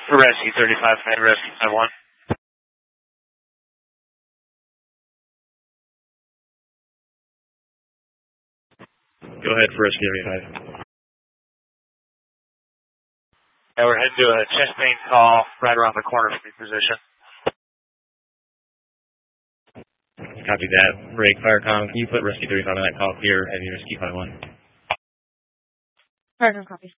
Rescue 35, and Rescue 51. Go ahead for Rescue 35. Yeah, we're heading to a chest pain call right around the corner from your position. Copy that. Rig, Firecom, can you put Rescue 35 on that call here, Heavy Rescue 51? Firecom, copy.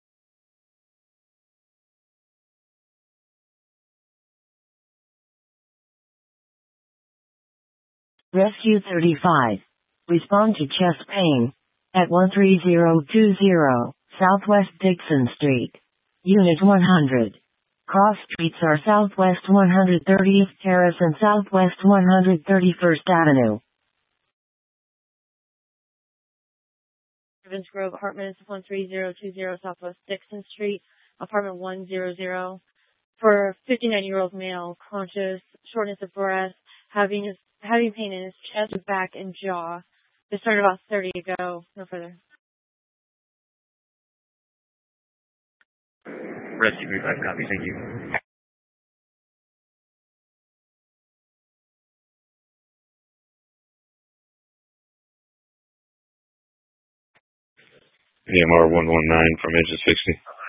Rescue 35. Respond to chest pain at 13020 Southwest Dixon Street. Unit 100. Cross streets are Southwest 130th Terrace and Southwest 131st Avenue. Evans Grove Apartments, 13020 Southwest Dixon Street, apartment 100. For a 59-year-old male, conscious, shortness of breath, having pain in his chest, back, and jaw. This started about 30 ago. No further. Rescue 35, copy, thank you. EMR 119 from Engine 60.